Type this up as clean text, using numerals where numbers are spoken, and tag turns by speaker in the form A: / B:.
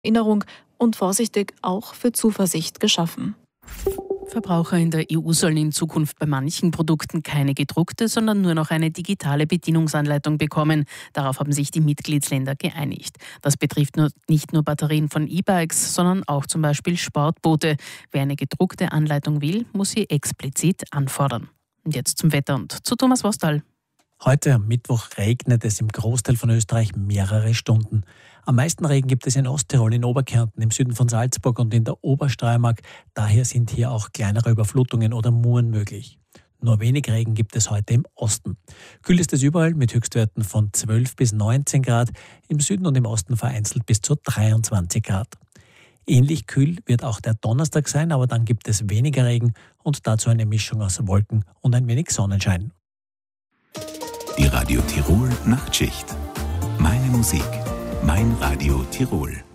A: Erinnerung und vorsichtig auch für Zuversicht geschaffen.
B: Verbraucher in der EU sollen in Zukunft bei manchen Produkten keine gedruckte, sondern nur noch eine digitale Bedienungsanleitung bekommen. Darauf haben sich die Mitgliedsländer geeinigt. Das betrifft nicht nur Batterien von E-Bikes, sondern auch zum Beispiel Sportboote. Wer eine gedruckte Anleitung will, muss sie explizit anfordern. Und jetzt zum Wetter und zu Thomas Wostal.
C: Heute am Mittwoch regnet es im Großteil von Österreich mehrere Stunden. Am meisten Regen gibt es in Osttirol, in Oberkärnten, im Süden von Salzburg und in der Obersteiermark. Daher sind hier auch kleinere Überflutungen oder Muren möglich. Nur wenig Regen gibt es heute im Osten. Kühl ist es überall mit Höchstwerten von 12 bis 19 Grad, im Süden und im Osten vereinzelt bis zu 23 Grad. Ähnlich kühl wird auch der Donnerstag sein, aber dann gibt es weniger Regen und dazu eine Mischung aus Wolken und ein wenig Sonnenschein.
D: Die Radio Tirol Nachtschicht. Meine Musik, mein Radio Tirol.